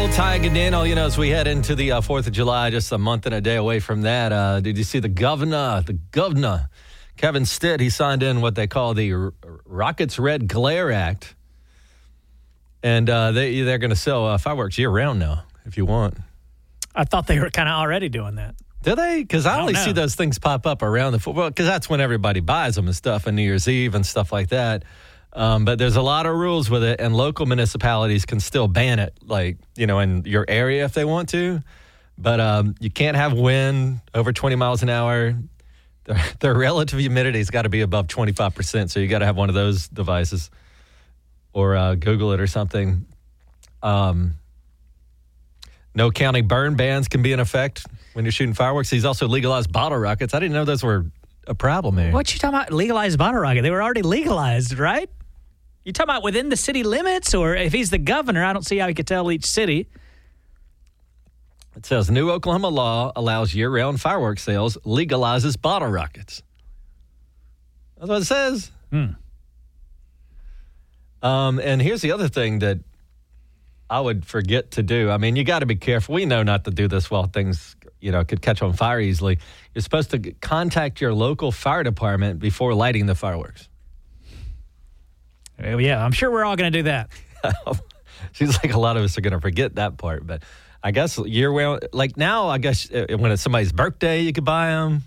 tying it in. All you know, as we head into the 4th of July, just a month and a day away from that, did you see the governor, Kevin Stitt, he signed in what they call the Rockets Red Glare Act. And they're going to sell fireworks year-round now, if you want. I thought they were kind of already doing that. Do they? Because I only see those things pop up around the football, because that's when everybody buys them and stuff, and New Year's Eve and stuff like that. But there's a lot of rules with it, and local municipalities can still ban it, like, you know, in your area if they want to. But you can't have wind over 20 miles an hour. The relative humidity's got to be above 25%, so you got to have one of those devices or Google it or something. No county burn bans can be in effect when you're shooting fireworks. He's also legalized bottle rockets. I didn't know those were a problem here. What you talking about? Legalized bottle rocket? They were already legalized, right? You talking about within the city limits, or if he's the governor? I don't see how he could tell each city. It says new Oklahoma law allows year-round fireworks sales, legalizes bottle rockets. That's what it says. And here's the other thing that I would forget to do. I mean, you got to be careful. We know not to do this while things, you know, could catch on fire easily. You're supposed to contact your local fire department before lighting the fireworks. Yeah, I'm sure we're all going to do that. Seems like a lot of us are going to forget that part. But I guess year-round, like now, I guess when it's somebody's birthday, you could buy them.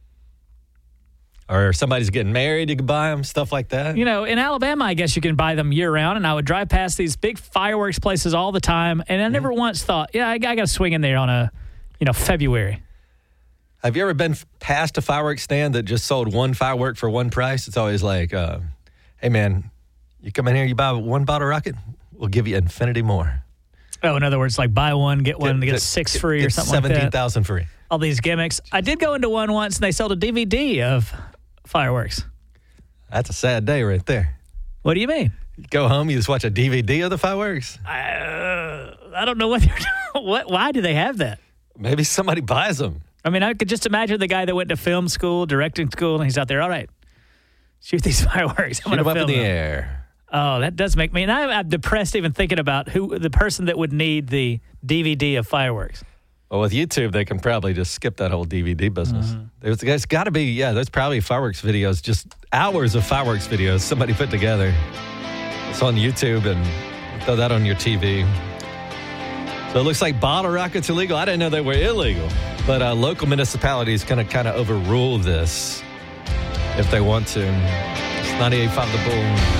Or somebody's getting married, you can buy them, stuff like that. You know, in Alabama, I guess you can buy them year-round, and I would drive past these big fireworks places all the time, and I never once thought, I got to swing in there on February. Have you ever been past a fireworks stand that just sold one firework for one price? It's always like, hey, man, you come in here, you buy one bottle rocket, we'll give you infinity more. Oh, in other words, like buy one, get one, get 6 free or something like that. 17,000 free. All these gimmicks. I did go into one once, and they sold a DVD of fireworks. That's a sad day right there. What do you mean? You go home, you just watch a DVD of the fireworks? I don't know what they're doing. Why do they have that? Maybe somebody buys them. I mean, I could just imagine the guy that went to film school, directing school, and he's out there, all right, shoot these fireworks. Shoot them up in the air. Oh, that does make me, and I'm depressed even thinking about who the person that would need the DVD of fireworks. Well, with YouTube, they can probably just skip that whole DVD business. There's got to be, there's probably fireworks videos, just hours of fireworks videos somebody put together. It's on YouTube, and throw that on your TV. So it looks like bottle rockets are illegal. I didn't know they were illegal. But local municipalities going to kind of overrule this if they want to. It's 98.5 The Bull.